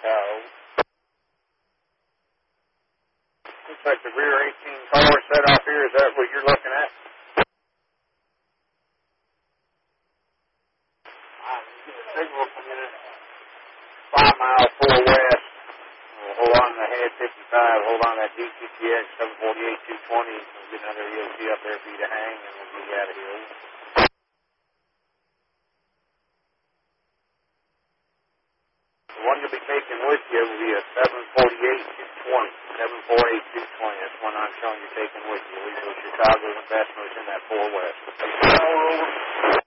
Oh. Looks like the rear 18 car set off here. Is that what you're looking at? Get a signal from you. 5 miles 4 west. We'll hold on to the head 55. Hold on to that DTTX 748 220. We'll get another EOC up there for you to hang, and we'll get you out of here. The one you'll be taking with you will be a 748 220. 748 220. That's one I'm showing you taking with you. Leave those Chicago investments in that 4 west. Over.